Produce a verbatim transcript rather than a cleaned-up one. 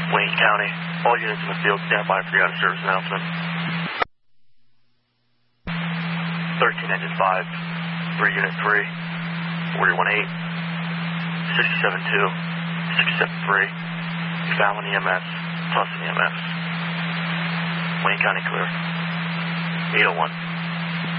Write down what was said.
Wayne County, all units in the field, stand by for your out-of-service announcement. thirteen engine five, three unit three, forty-one eight, sixty-seven two, sixty-seven three, Fallon E M S, Tustin E M S. Wayne County clear. eight oh one.